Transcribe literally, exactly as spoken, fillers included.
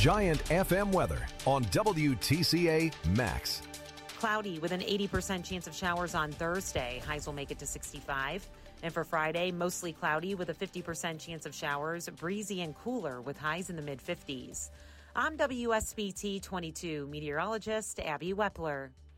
Giant F M weather on W T C A Max. Cloudy with an eighty percent chance of showers on Thursday. Highs will make it to sixty-five. And for Friday, mostly cloudy with a fifty percent chance of showers, breezy and cooler with highs in the mid fifties. I'm W S B T twenty-two meteorologist Abby Wepler.